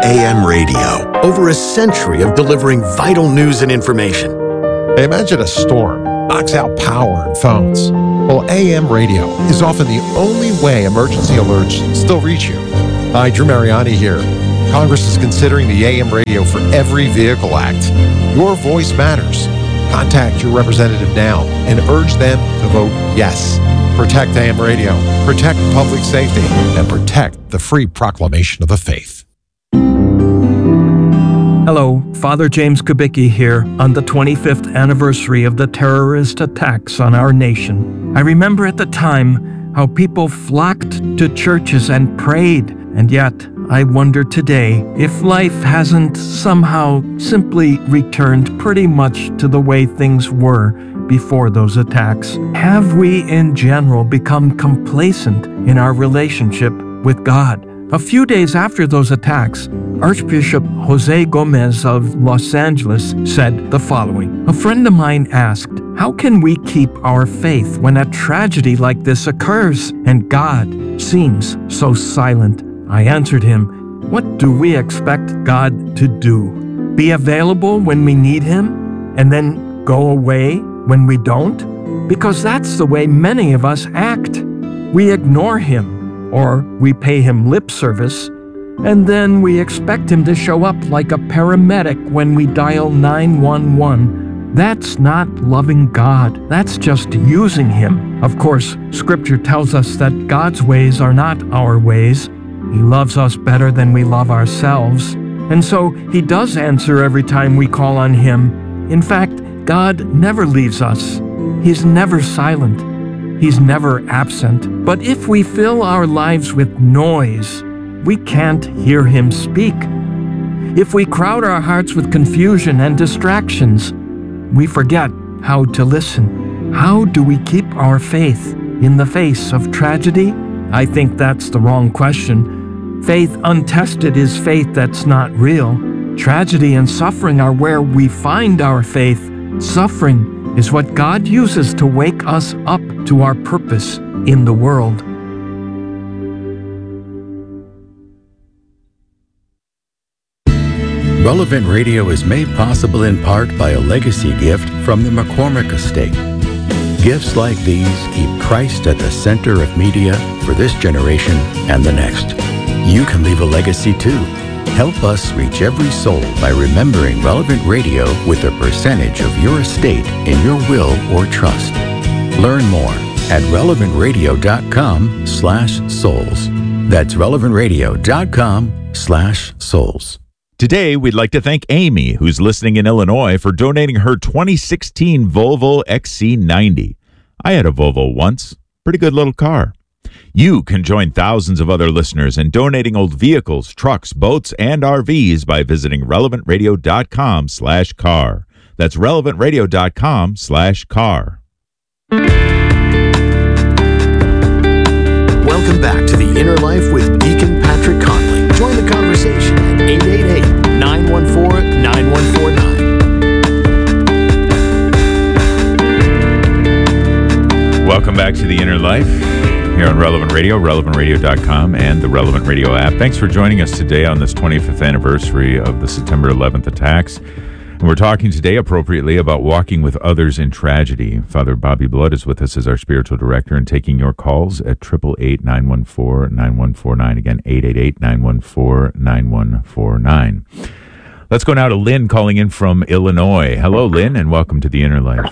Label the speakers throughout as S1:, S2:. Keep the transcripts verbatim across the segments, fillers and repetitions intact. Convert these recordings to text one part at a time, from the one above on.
S1: A M radio, over a century of delivering vital news and information.
S2: Imagine a storm knocks out power and phones. Well, A M radio is often the only way emergency alerts still reach you. Hi, Drew Mariani here. Congress is considering the A M radio for Every Vehicle Act. Your voice matters. Contact your representative now and urge them to vote yes. Protect A M radio, protect public safety, and protect the free proclamation of the faith.
S3: Hello, Father James Kubicki here on the twenty-fifth anniversary of the terrorist attacks on our nation. I remember at the time how people flocked to churches and prayed, and yet I wonder today if life hasn't somehow simply returned pretty much to the way things were before those attacks. Have we in general become complacent in our relationship with God? A few days after those attacks, Archbishop Jose Gomez of Los Angeles said the following. A friend of mine asked, how can we keep our faith when a tragedy like this occurs and God seems so silent? I answered him, what do we expect God to do? Be available when we need Him and then go away when we don't? Because that's the way many of us act. We ignore Him, or we pay Him lip service, and then we expect Him to show up like a paramedic when we dial nine one one. That's not loving God. That's just using Him. Of course, Scripture tells us that God's ways are not our ways. He loves us better than we love ourselves. And so He does answer every time we call on Him. In fact, God never leaves us. He's never silent. He's never absent. But if we fill our lives with noise, we can't hear Him speak. If we crowd our hearts with confusion and distractions, we forget how to listen. How do we keep our faith in the face of tragedy? I think that's the wrong question. Faith untested is faith that's not real. Tragedy and suffering are where we find our faith. Suffering is what God uses to wake us up to our purpose in the world.
S4: Relevant Radio is made possible in part by a legacy gift from the McCormick Estate. Gifts like these keep Christ at the center of media for this generation and the next. You can leave a legacy too. Help us reach every soul by remembering Relevant Radio with a percentage of your estate in your will or trust. Learn more at relevantradio.com slash souls. That's relevantradio.com slash souls.
S5: Today, we'd like to thank Amy, who's listening in Illinois, for donating her twenty sixteen Volvo X C ninety. I had a Volvo once. Pretty good little car. You can join thousands of other listeners in donating old vehicles, trucks, boats, and R Vs by visiting relevantradio.com slash car. That's relevantradio.com slash car.
S1: Welcome back to The Inner Life with Deacon Patrick Conley. Join the conversation at eight eight eight, nine one four, nine one four nine.
S5: Welcome back to The Inner Life here on Relevant Radio, relevant radio dot com, and the Relevant Radio app. Thanks for joining us today on this twenty-fifth anniversary of the September eleventh attacks. And we're talking today appropriately about walking with others in tragedy. Father Bobby Blood is with us as our spiritual director and taking your calls at eight eight eight, nine one four, nine one four nine. Again, eight eight eight, nine one four, nine one four nine. Let's go now to Lynn calling in from Illinois. Hello, Lynn, and welcome to The Inner Life.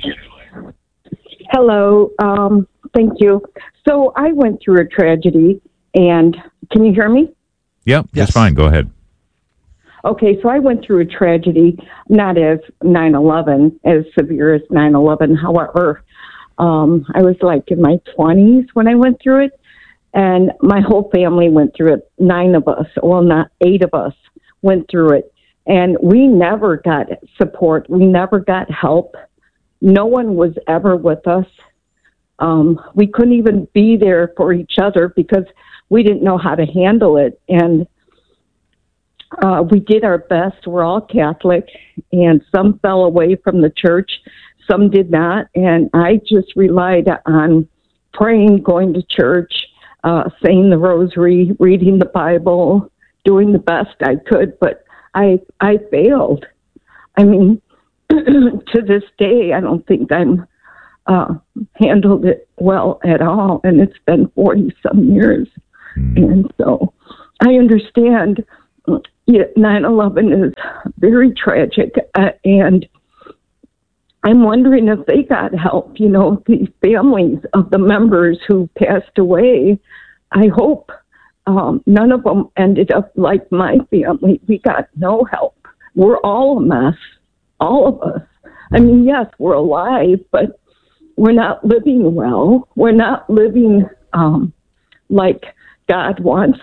S6: Hello. Um, thank you. So I went through a tragedy, and can you hear me?
S5: Yep,
S2: Yes.
S5: that's fine. Go ahead.
S6: Okay, so I went through a tragedy, not as nine eleven, as severe as nine eleven. However, um, I was like in my twenties when I went through it, and my whole family went through it. Nine of us, well, not eight of us, went through it. And we never got support. We never got help. No one was ever with us. Um, we couldn't even be there for each other because we didn't know how to handle it. And uh, we did our best. We're all Catholic, and some fell away from the church. Some did not. And I just relied on praying, going to church, uh, saying the rosary, reading the Bible, doing the best I could, but I I failed. I mean, to this day, I don't think I'm uh, handled it well at all, and it's been forty some years, mm. and so I understand. Yeah, nine eleven is very tragic, uh, and I'm wondering if they got help. You know, the families of the members who passed away. I hope um, none of them ended up like my family. We got no help. We're all a mess, all of us. I mean, yes, we're alive, but we're not living well. We're not living um, like God wants